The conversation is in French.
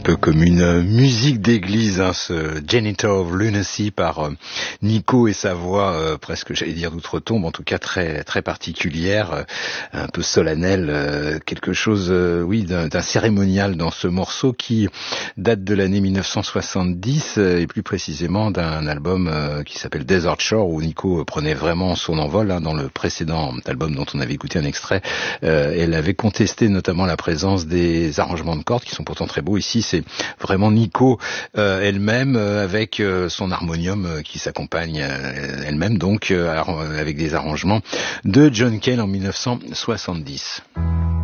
peu comme une musique d'église, hein, ce Janitor of Lunacy par Nico et sa voix presque, j'allais dire d'outre-tombe, en tout cas très très particulière, un peu solennelle, quelque chose, oui, d'un cérémonial dans ce morceau qui date de l'année 1970 et plus précisément d'un album qui s'appelle Desert Shore où Nico prenait vraiment son envol. Hein, dans le précédent album dont on avait écouté un extrait, elle avait contesté notamment la présence des arrangements de cordes qui sont pourtant très beaux. Ici, c'est vraiment Nico elle-même avec son harmonium qui s'accompagne elle-même, donc avec des arrangements de John Cale en 1970.